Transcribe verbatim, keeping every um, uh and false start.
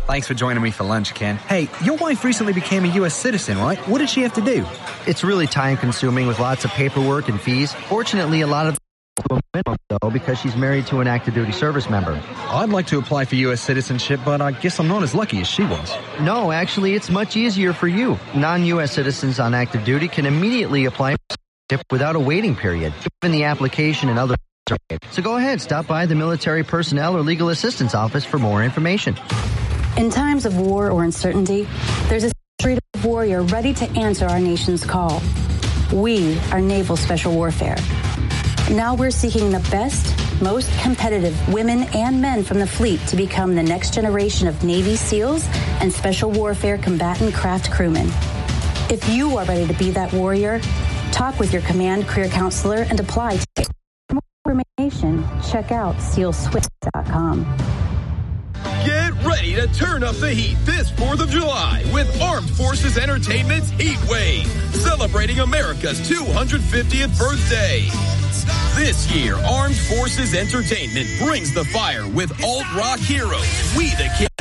Thanks for joining me for lunch, Ken. Hey, your wife recently became a U S citizen, right? What did she have to do? It's really time-consuming with lots of paperwork and fees. Fortunately, a lot of though because she's married to an active duty service member. I'd like to apply for U S citizenship, but I guess I'm not as lucky as she was. No, actually, it's much easier for you. Non-U S citizens on active duty can immediately apply for citizenship without a waiting period, given the application and other. So go ahead, stop by the Military Personnel or Legal Assistance Office for more information. In times of war or uncertainty, there's a freedom warrior ready to answer our nation's call. We are Naval Special Warfare. Now we're seeking the best, most competitive women and men from the fleet to become the next generation of Navy SEALs and Special Warfare combatant craft crewmen. If you are ready to be that warrior, talk with your command career counselor and apply today. For more information, check out seal swift dot com. Get ready to turn up the heat this fourth of July with Armed Forces Entertainment's Heat Wave, celebrating America's two hundred fiftieth birthday. This year, Armed Forces Entertainment brings the fire with alt rock heroes We the Kids.